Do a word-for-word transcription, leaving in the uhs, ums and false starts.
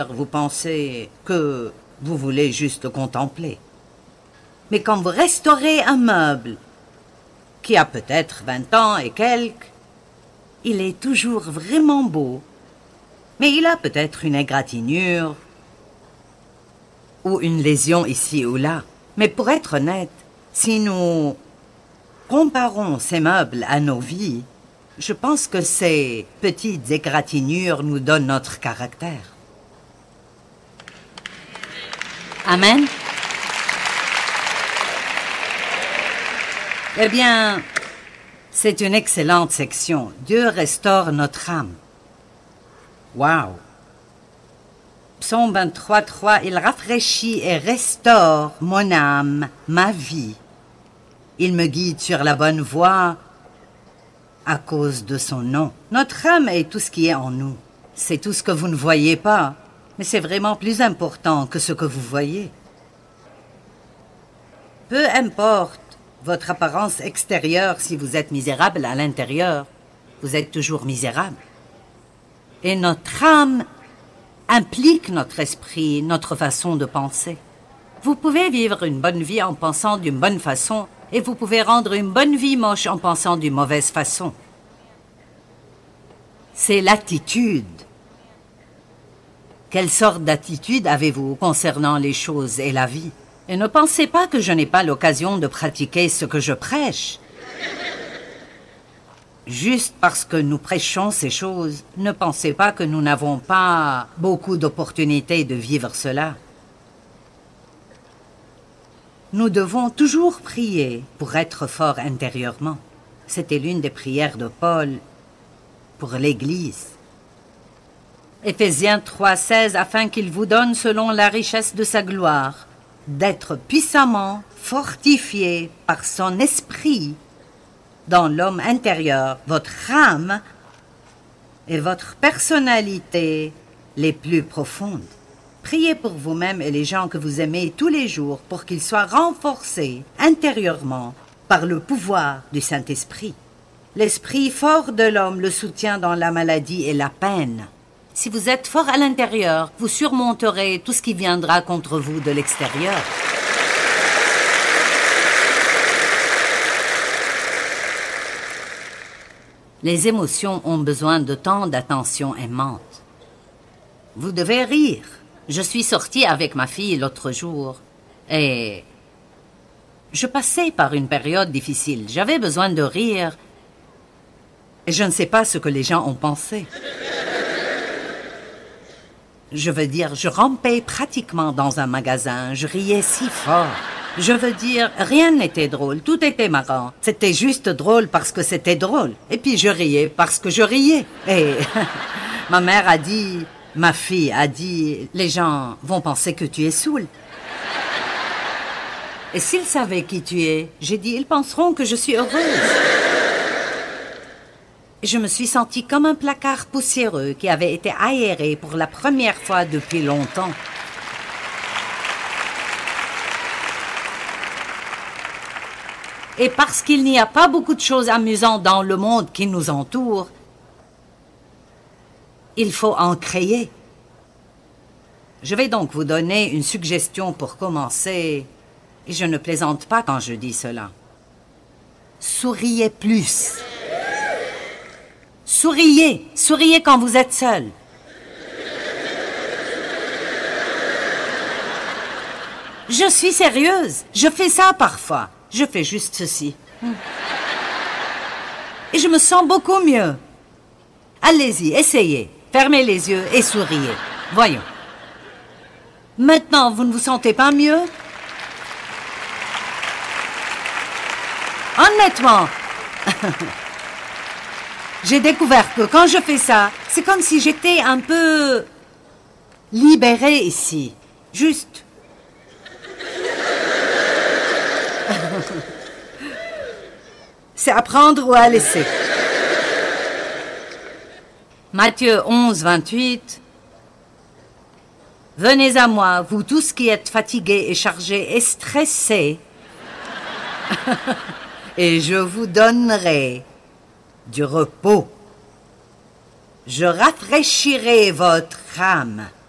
vous pensez que vous voulez juste le contempler. Mais quand vous restaurez un meuble qui a peut-être vingt ans et quelques, il est toujours vraiment beau. Mais il a peut-être une égratignure ou une lésion ici ou là. Mais pour être honnête, si nous comparons ces meubles à nos vies, je pense que ces petites égratignures nous donnent notre caractère. Amen. Eh bien, c'est une excellente section. Dieu restaure notre âme. Wow! Psaume vingt-trois, trois, il rafraîchit et restaure mon âme, ma vie. Il me guide sur la bonne voie à cause de son nom. Notre âme est tout ce qui est en nous. C'est tout ce que vous ne voyez pas, mais c'est vraiment plus important que ce que vous voyez. Peu importe votre apparence extérieure, si vous êtes misérable à l'intérieur, vous êtes toujours misérable. Et notre âme implique notre esprit, notre façon de penser. Vous pouvez vivre une bonne vie en pensant d'une bonne façon, et vous pouvez rendre une bonne vie moche en pensant d'une mauvaise façon. C'est l'attitude. Quelle sorte d'attitude avez-vous concernant les choses et la vie? Et ne pensez pas que je n'ai pas l'occasion de pratiquer ce que je prêche. Juste parce que nous prêchons ces choses, ne pensez pas que nous n'avons pas beaucoup d'opportunités de vivre cela. Nous devons toujours prier pour être forts intérieurement. C'était l'une des prières de Paul pour l'Église. Éphésiens trois, seize, afin qu'il vous donne selon la richesse de sa gloire, d'être puissamment fortifié par son esprit dans l'homme intérieur, votre âme et votre personnalité les plus profondes. Priez pour vous-même et les gens que vous aimez tous les jours pour qu'ils soient renforcés intérieurement par le pouvoir du Saint-Esprit. L'esprit fort de l'homme le soutient dans la maladie et la peine. Si vous êtes fort à l'intérieur, vous surmonterez tout ce qui viendra contre vous de l'extérieur. Les émotions ont besoin de tant d'attention aimante. Vous devez rire. Je suis sortie avec ma fille l'autre jour et je passais par une période difficile. J'avais besoin de rire et je ne sais pas ce que les gens ont pensé. Je veux dire, je rampais pratiquement dans un magasin. Je riais si fort. Je veux dire, rien n'était drôle. Tout était marrant. C'était juste drôle parce que c'était drôle. Et puis je riais parce que je riais. Et ma mère a dit, ma fille a dit, les gens vont penser que tu es saoul. Et s'ils savaient qui tu es, j'ai dit, ils penseront que je suis heureuse. Je me suis sentie comme un placard poussiéreux qui avait été aéré pour la première fois depuis longtemps. Et parce qu'il n'y a pas beaucoup de choses amusantes dans le monde qui nous entoure, il faut en créer. Je vais donc vous donner une suggestion pour commencer, et je ne plaisante pas quand je dis cela. Souriez plus. Souriez, souriez quand vous êtes seul. Je suis sérieuse, je fais ça parfois. Je fais juste ceci. Et je me sens beaucoup mieux. Allez-y, essayez. Fermez les yeux et souriez. Voyons. Maintenant, vous ne vous sentez pas mieux? Honnêtement, j'ai découvert que quand je fais ça, c'est comme si j'étais un peu libérée ici. Juste. C'est à prendre ou à laisser. Matthieu onze, vingt-huit. Venez à moi, vous tous qui êtes fatigués et chargés et stressés, et je vous donnerai du repos. Je rafraîchirai votre âme.